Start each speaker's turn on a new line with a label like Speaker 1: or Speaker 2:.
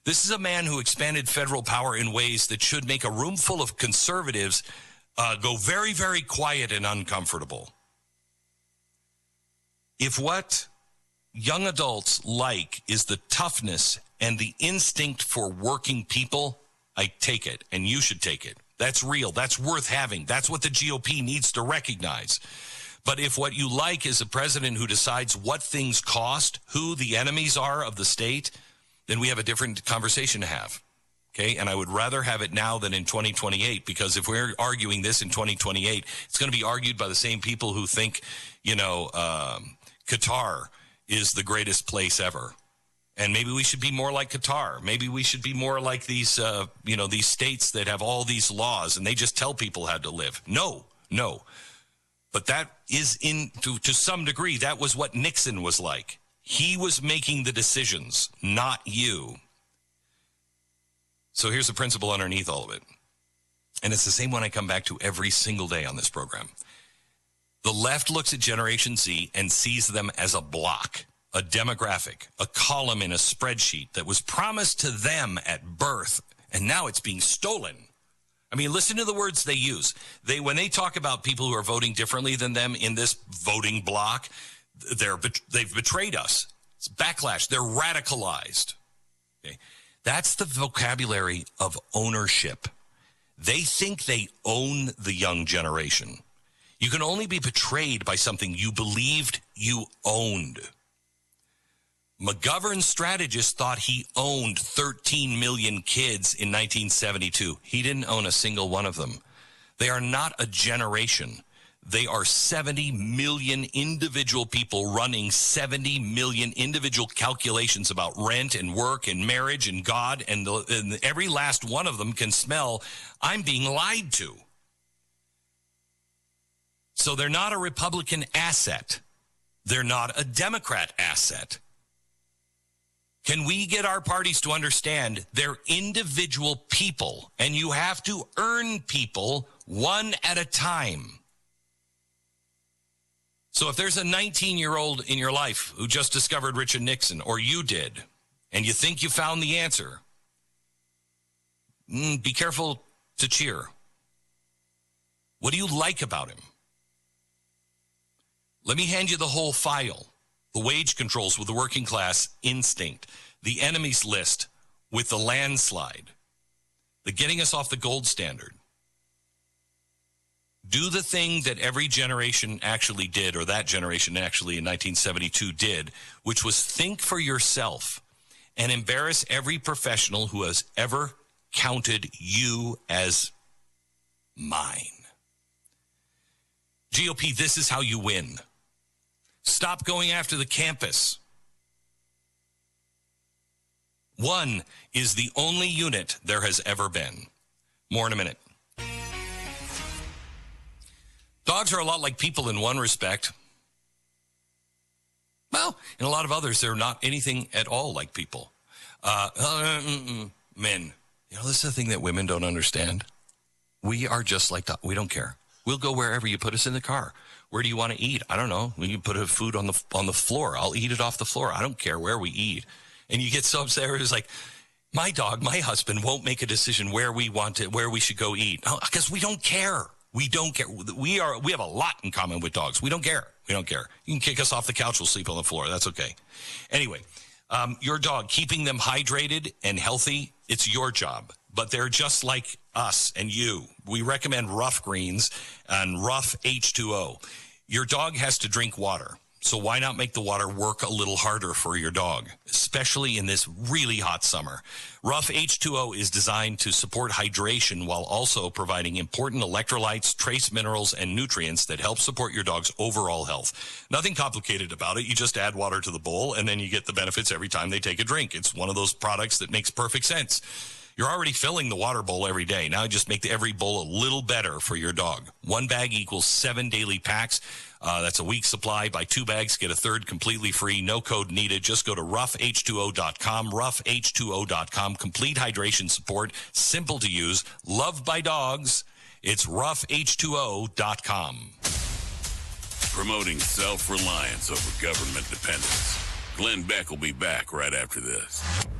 Speaker 1: This is a man who expanded federal power in ways that should make a room full of conservatives go very, very quiet and uncomfortable. If what young adults like is the toughness and the instinct for working people, I take it, and you should take it. That's real. That's worth having. That's what the GOP needs to recognize. But if what you like is a president who decides what things cost, who the enemies are of the state, then we have a different conversation to have. Okay, and I would rather have it now than in 2028, because if we're arguing this in 2028, it's going to be argued by the same people who think, Qatar is the greatest place ever. And maybe we should be more like Qatar. Maybe we should be more like these, these states that have all these laws and they just tell people how to live. No. But that is to some degree, that was what Nixon was like. He was making the decisions, not you. So here's the principle underneath all of it. And it's the same one I come back to every single day on this program. The left looks at Generation Z and sees them as a block, a demographic, a column in a spreadsheet that was promised to them at birth, and now it's being stolen. I mean, listen to the words they use. When they talk about people who are voting differently than them in this voting block, they've betrayed us. It's backlash. They're radicalized. Okay. That's the vocabulary of ownership. They think they own the young generation. You can only be betrayed by something you believed you owned. McGovern's strategist thought he owned 13 million kids in 1972. He didn't own a single one of them. They are not a generation. They are 70 million individual people running 70 million individual calculations about rent and work and marriage and God, and every last one of them can smell, I'm being lied to. So they're not a Republican asset. They're not a Democrat asset. Can we get our parties to understand they're individual people, and you have to earn people one at a time? So if there's a 19-year-old in your life who just discovered Richard Nixon, or you did, and you think you found the answer, be careful to cheer. What do you like about him? Let me hand you the whole file. The wage controls with the working class instinct. The enemies list with the landslide. The getting us off the gold standard. Do the thing that every generation actually did, or that generation actually in 1972 did, which was think for yourself and embarrass every professional who has ever counted you as mine. GOP, this is how you win. Stop going after the campus. One is the only unit there has ever been. More in a minute. Dogs are a lot like people in one respect. Well, in a lot of others, they're not anything at all like people. Men. This is the thing that women don't understand. We are just like dogs. We don't care. We'll go wherever you put us in the car. Where do you want to eat? I don't know. We can put a food on the floor. I'll eat it off the floor. I don't care where we eat. And you get so upset. It's like, my dog, my husband won't make a decision where we should go eat. Because we don't care. We don't care. We have a lot in common with dogs. We don't care. You can kick us off the couch. We'll sleep on the floor. That's okay. Anyway, your dog, keeping them hydrated and healthy, it's your job. But they're just like us and you. We recommend Rough Greens and Rough H2O. Your dog has to drink water. So why not make the water work a little harder for your dog, especially in this really hot summer? Rough H2O is designed to support hydration while also providing important electrolytes, trace minerals, and nutrients that help support your dog's overall health. Nothing complicated about it. You just add water to the bowl, and then you get the benefits every time they take a drink. It's one of those products that makes perfect sense. You're already filling the water bowl every day. Now just make every bowl a little better for your dog. 1 bag equals 7 daily packs. That's a week's supply. Buy 2 bags, get a third completely free. No code needed. Just go to roughh2o.com, roughh2o.com. Complete hydration support, simple to use, loved by dogs. It's roughh2o.com.
Speaker 2: Promoting self-reliance over government dependence. Glenn Beck will be back right after this.